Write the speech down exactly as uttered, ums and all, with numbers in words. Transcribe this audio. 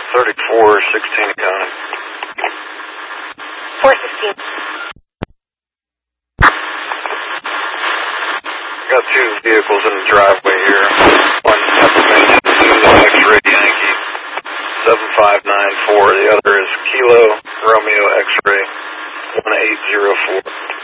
thirty-four sixteen county. four sixteen. Got two vehicles in the driveway here. One Pennsylvania Zulu X-Ray Yankee seven five nine four. The other is Kilo Romeo X-Ray one eight zero four.